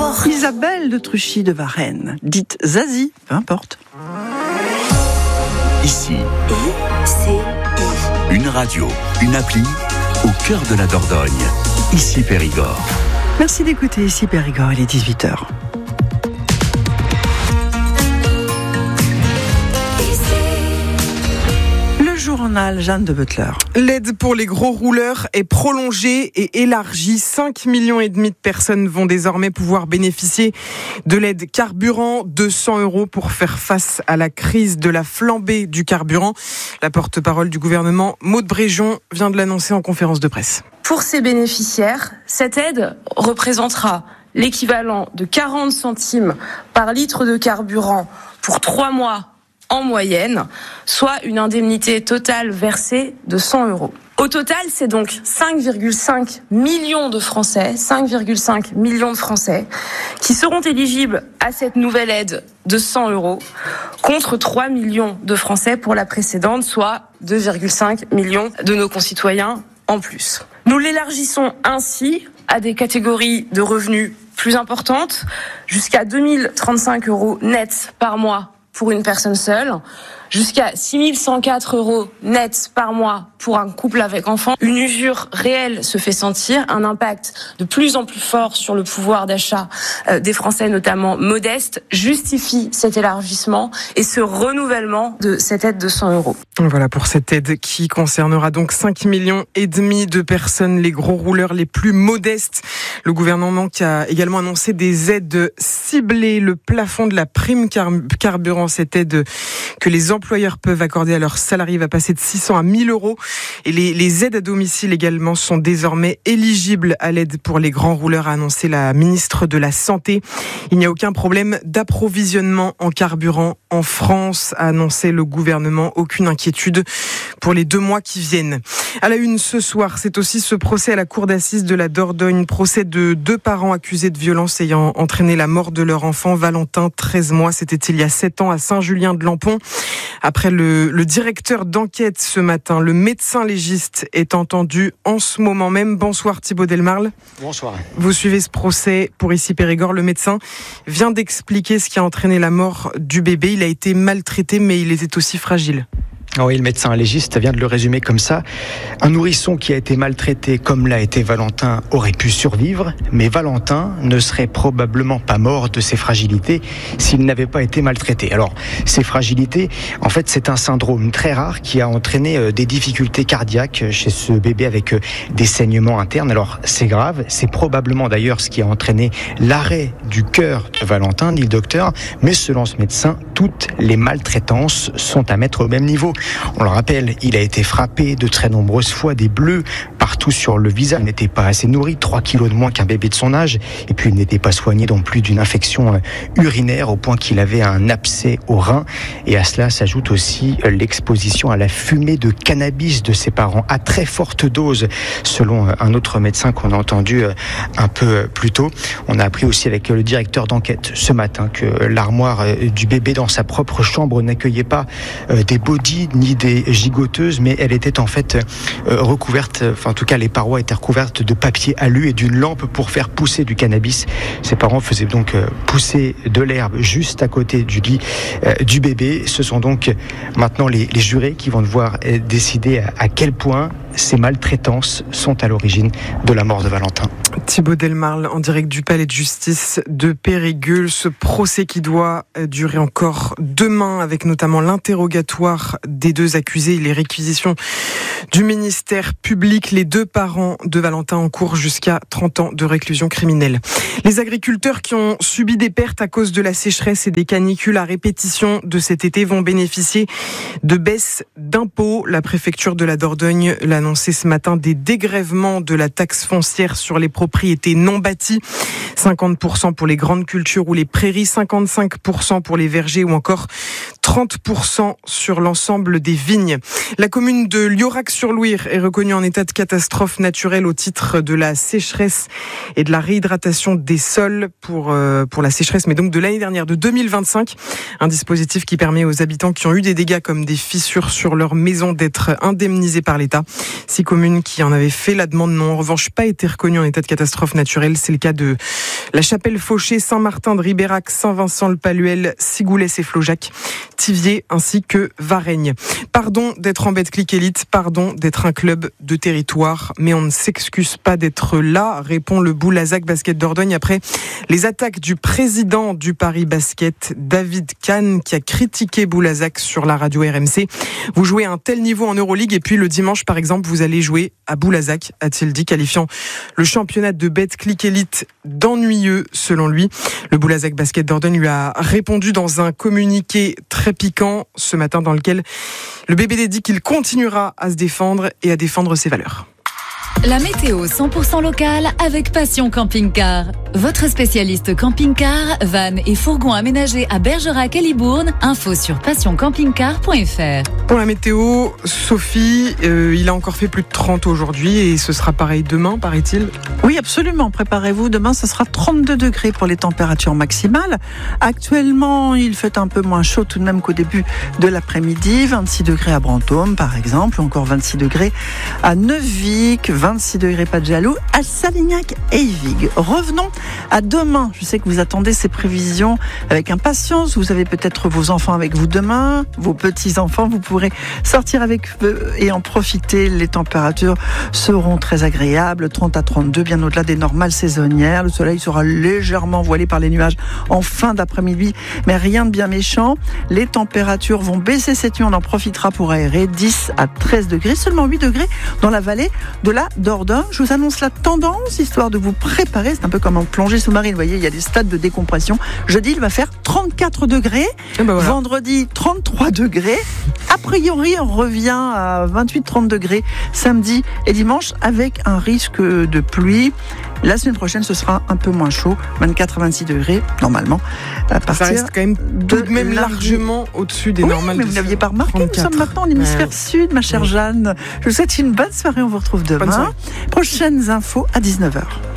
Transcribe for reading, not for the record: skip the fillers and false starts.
fort. Isabelle de Truchy de Varennes, dite Zazie, peu importe. Ici, ICI. une radio, une appli, au cœur de la Dordogne. Ici Périgord. Merci d'écouter Ici Périgord, il est 18h. Journal Jeanne de Butler. L'aide pour les gros rouleurs est prolongée et élargie. 5,5 millions de personnes vont désormais pouvoir bénéficier de l'aide carburant, 200 € pour faire face à la crise de la flambée du carburant. La porte-parole du gouvernement, Maud Bréjon, vient de l'annoncer en conférence de presse. Pour ces bénéficiaires, cette aide représentera l'équivalent de 40 centimes par litre de carburant pour 3 mois en moyenne, soit une indemnité totale versée de 100 €. Au total, c'est donc 5,5 millions de Français, qui seront éligibles à cette nouvelle aide de 100 € contre 3 millions de Français pour la précédente, soit 2,5 millions de nos concitoyens en plus. Nous l'élargissons ainsi à des catégories de revenus plus importantes, jusqu'à 2 035 € nets par mois pour une personne seule, jusqu'à 6 104 € nets par mois pour un couple avec enfant. Une usure réelle se fait sentir, un impact de plus en plus fort sur le pouvoir d'achat des Français, notamment modestes, justifie cet élargissement et ce renouvellement de cette aide de 100 €. Voilà pour cette aide qui concernera donc 5,5 millions de personnes, les gros rouleurs les plus modestes. Le gouvernement qui a également annoncé des aides ciblées, le plafond de la prime carburant, cette aide que les employeurs peuvent accorder à leurs salariés va passer de 600 à 1 000 €. Et les aides à domicile également sont désormais éligibles à l'aide pour les grands rouleurs, a annoncé la ministre de la Santé. Il n'y a aucun problème d'approvisionnement en carburant en France, a annoncé le gouvernement. Aucune inquiétude pour les 2 mois qui viennent. À la une ce soir, c'est aussi ce procès à la cour d'assises de la Dordogne. Procès de 2 parents accusés de violence ayant entraîné la mort de leur enfant Valentin, 13 mois. C'était il y a 7 ans à Saint-Julien-de-Lampont. Après le directeur d'enquête ce matin, le médecin légiste est entendu en ce moment même. Bonsoir Thibaut Delmarle. Bonsoir. Vous suivez ce procès pour Ici Périgord. Le médecin vient d'expliquer ce qui a entraîné la mort du bébé. Il a été maltraité, mais il était aussi fragile. Oui, le médecin légiste vient de le résumer comme ça. Un nourrisson qui a été maltraité comme l'a été Valentin aurait pu survivre, mais Valentin ne serait probablement pas mort de ses fragilités s'il n'avait pas été maltraité. Alors, ces fragilités, en fait, c'est un syndrome très rare qui a entraîné des difficultés cardiaques chez ce bébé avec des saignements internes. Alors, c'est grave, c'est probablement d'ailleurs ce qui a entraîné l'arrêt du cœur de Valentin, dit le docteur, mais selon ce médecin, toutes les maltraitances sont à mettre au même niveau. On le rappelle, il a été frappé de très nombreuses fois, des bleus partout sur le visage. Il n'était pas assez nourri, 3 kilos de moins qu'un bébé de son âge. Et puis il n'était pas soigné non plus d'une infection urinaire au point qu'il avait un abcès au rein. Et à cela s'ajoute aussi l'exposition à la fumée de cannabis de ses parents à très forte dose, selon un autre médecin qu'on a entendu un peu plus tôt. On a appris aussi avec le directeur d'enquête ce matin que l'armoire du bébé dans sa propre chambre n'accueillait pas des bodys ni des gigoteuses, mais elle était en fait recouverte, enfin en tout cas les parois étaient recouvertes de papier alu et d'une lampe pour faire pousser du cannabis. Ses parents faisaient donc pousser de l'herbe juste à côté du lit du bébé. Ce sont donc maintenant les jurés qui vont devoir décider à quel point ces maltraitances sont à l'origine de la mort de Valentin. Thibaut Delmarle en direct du palais de justice de Périgueux. Ce procès qui doit durer encore demain avec notamment l'interrogatoire des 2 accusés et les réquisitions du ministère public. Les 2 parents de Valentin encourent jusqu'à 30 ans de réclusion criminelle. Les agriculteurs qui ont subi des pertes à cause de la sécheresse et des canicules à répétition de cet été vont bénéficier de baisses d'impôts. La préfecture de la Dordogne l'a annoncé ce matin, des dégrèvements de la taxe foncière sur les propriétés non bâties. 50% pour les grandes cultures ou les prairies, 55% pour les vergers ou encore 30% sur l'ensemble des vignes. La commune de Liorac-sur-Louire est reconnue en état de catastrophe naturelle au titre de la sécheresse et de la réhydratation des sols pour la sécheresse, mais donc de l'année dernière, de 2025. Un dispositif qui permet aux habitants qui ont eu des dégâts comme des fissures sur leur maison d'être indemnisés par l'État. 6 communes qui en avaient fait la demande n'ont en revanche pas été reconnues en état de catastrophe naturelle. C'est le cas de La Chapelle-Fauché, Saint-Martin de Ribérac, Saint-Vincent-le-Paluel, Sigoulès et Flaujac, Thiviers ainsi que Varennes. Pardon d'être en Betclic Elite, pardon d'être un club de territoire, mais on ne s'excuse pas d'être là, répond le Boulazac Basket Dordogne après les attaques du président du Paris Basket, David Kahn, qui a critiqué Boulazac sur la radio RMC. Vous jouez à un tel niveau en Euroleague et puis le dimanche par exemple vous allez jouer à Boulazac, a-t-il dit, qualifiant le championnat de Betclic Elite d'ennuyeux selon lui. Le Boulazac Basket Dordogne lui a répondu dans un communiqué très piquant ce matin dans lequel le BBD dit qu'il continuera à se défendre et à défendre ses valeurs. La météo 100% locale avec Passion Camping-Car. Votre spécialiste camping-car, van et fourgon aménagés à Bergerac et Libourne. Info sur passioncampingcar.fr. Pour la météo, Sophie, il a encore fait plus de 30 aujourd'hui et ce sera pareil demain, paraît-il. Oui, absolument. Préparez-vous. Demain, ce sera 32 degrés pour les températures maximales. Actuellement, il fait un peu moins chaud tout de même qu'au début de l'après-midi. 26 degrés à Brantôme, par exemple. Encore 26 degrés à Neuvic. 26 degrés pas de jaloux à Salignac et Ivig. Revenons à demain. Je sais que vous attendez ces prévisions avec impatience. Vous avez peut-être vos enfants avec vous demain, vos petits-enfants. Vous pourrez sortir avec eux et en profiter. Les températures seront très agréables, 30 à 32, bien au-delà des normales saisonnières. Le soleil sera légèrement voilé par les nuages en fin d'après-midi, mais rien de bien méchant. Les températures vont baisser cette nuit. On en profitera pour aérer. 10 à 13 degrés, seulement 8 degrés dans la vallée de la Dordogne. Je vous annonce la tendance, histoire de vous préparer. C'est un peu comme en plongée sous-marine. Vous voyez, il y a des stades de décompression. Jeudi, il va faire 34 degrés. Voilà. Vendredi, 33 degrés. A priori, on revient à 28-30 degrés samedi et dimanche avec un risque de pluie. La semaine prochaine, ce sera un peu moins chaud, 24 à 26 degrés, normalement. Ça reste quand même tout de même largement au-dessus des normales. Mais vous n'aviez pas remarqué, 34. Nous sommes maintenant en hémisphère sud, ma chère Jeanne. Je vous souhaite une bonne soirée, on vous retrouve demain. Prochaines infos à 19h.